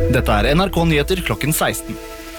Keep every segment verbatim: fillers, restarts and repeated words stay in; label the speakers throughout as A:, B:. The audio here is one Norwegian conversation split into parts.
A: Dette er N R K Nyheter klokken seksten.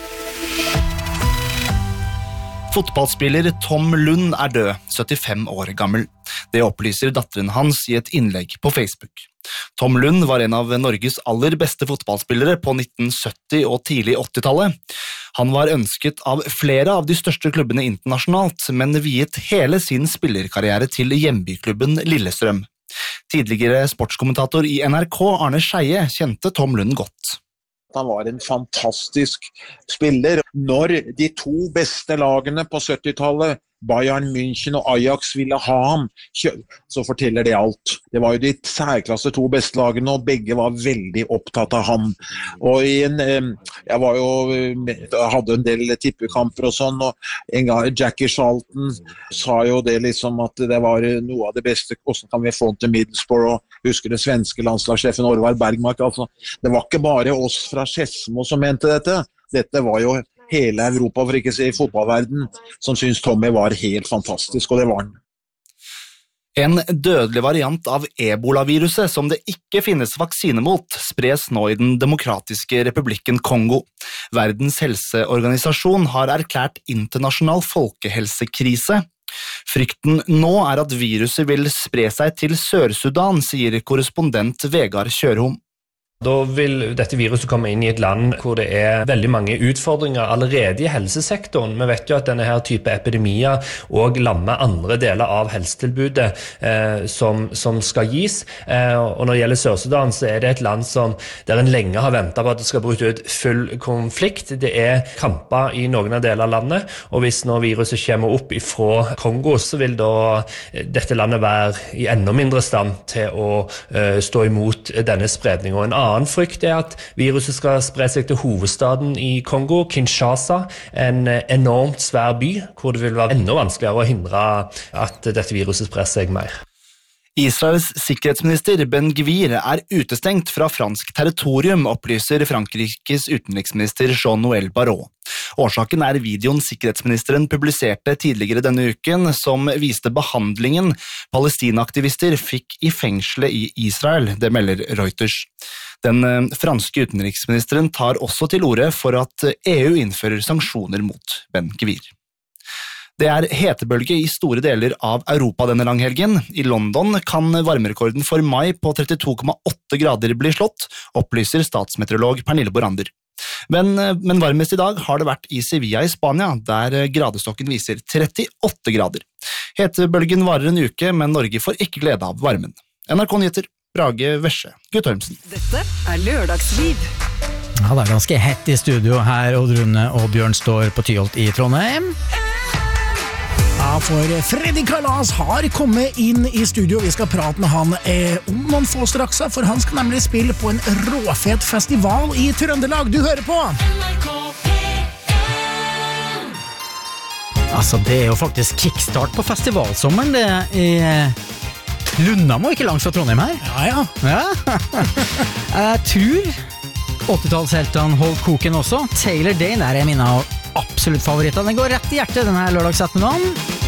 A: Fotballspiller Tom Lund er død, syttifem år gammel. Det opplyser datteren hans i et innlegg på Facebook. Tom Lund var en av Norges aller beste fotballspillere på nitten sytti- og tidlig åttitallet. Han var ønsket av flere av de største klubbene internasjonalt, men viet hele sin spillerkarriere til hjembyklubben Lillestrøm. Tidligere sportskommentator i N R K, Arne Scheie, kjente Tom Lund godt.
B: Han var en fantastisk spiller. Når de to beste lagene på syttitallet, Bayern München og Ajax, ville ha ham, så forteller det alt. Det var jo de særklasse to beste lagene, og begge var veldig opptatt av ham. Og i en, jeg var jo, jeg hadde en del tippekamper og sånn, og en gang Jackie Charlton sa jo det liksom at det var noe av det beste, hvordan kan vi få den til Middlesbrough, og husker det svenske landslagssjefen Orvar Bergmark, altså. Det var ikke bare oss fra Skedsmo som mente dette, dette var jo hele Europa, for ikke å si fotballverden, som synes Tommy var helt fantastisk, og det var han.
A: En dødelig variant av Ebola-viruset som det ikke finnes vaksine mot, spres nå i den demokratiske republikken Kongo. Verdens helseorganisasjon har erklært internasjonal folkehelsekrise. Frykten nå er at viruset vil spre seg til Sør-Sudan, sier korrespondent Vegard Kjørholm.
C: Da vil dette viruset komme inn i et land hvor det er veldig mange utfordringer allerede i helsesektoren. Vi vet jo at denne her type epidemier også lammer andre deler av helsetilbudet eh, som, som skal gis. Eh, og når det gjelder Sør-Sudan, så er det et land som, der en lenge har ventet på at det skal bryte ut full konflikt. Det er kamper i noen av deler av landet, og hvis nå viruset kommer opp fra Kongo, så vil da dette landet være i enda mindre stand til å eh, stå imot denne spredningen. Og en annen En annen frykt er at viruset skal spre seg til hovedstaden i Kongo, Kinshasa, en enormt svær by, hvor det vil være enda vanskeligere å hindre at dette viruset sprer seg mer.
A: Israels sikkerhetsminister Ben Gvir er utestengt fra fransk territorium, opplyser Frankrikes utenriksminister Jean-Noël Barrot. Årsaken er videoen sikkerhetsministeren publiserte tidligere denne uken, som viste behandlingen Palestina-aktivister fikk i fengselet i Israel, det melder Reuters. Den franske utenriksministeren tar også til orde for at E U innfører sanksjoner mot Ben Gvir. Det er hetebølge i store deler av Europa denne langhelgen. I London kan varmerekorden for mai på trettito komma åtte grader bli slått, opplyser statsmeteorolog Pernille Borander. Men, men varmest i dag har det vært i Sevilla i Spania, der gradestokken viser trettiåtte grader. Hetebølgen varer en uke, men Norge får ikke glede av varmen. N R K Nyheter, Brage Vesje, Guttormsen.
D: Dette er Lørdagsliv.
E: Ja, det er ganske hett i studio her, Odd Rune og Bjørn står på Tyholt i Trondheim. Ja, for Freddy Kalas har kommet inn i studio. Vi skal prate med han eh, om noen få straks, for han skal nemlig spille på en råfet festival i Trøndelag. Du hører på N R K P M. Altså, det er jo faktisk kickstart på festivalsommeren, det er Lundamo, ikke langt fra Trondheim her.
F: Ja, ja.
E: Ja. Jeg tror åttitallsheltene holdt koken også. Taylor Dane er en av mine absolutt favoritter. Den går rett i hjertet denne lørdagsettermiddagen.